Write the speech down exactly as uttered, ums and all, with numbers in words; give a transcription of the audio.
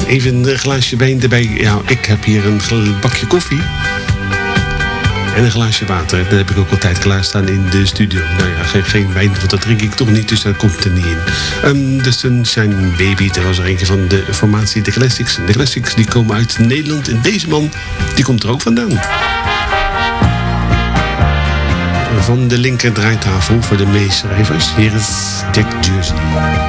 even een glaasje wijn erbij. Ja, ik heb hier een bakje koffie. En een glaasje water. Dat heb ik ook altijd klaarstaan in de studio. Nou ja, geen, geen wijn, want dat drink ik toch niet, dus dat komt er niet in. Um, de Sunshine Baby, dat was er eentje van de formatie The Classics. De Classics die komen uit Nederland en deze man, die komt er ook vandaan. Van de linker draaitafel voor de meeschrijvers. Hier is Jack Jersey.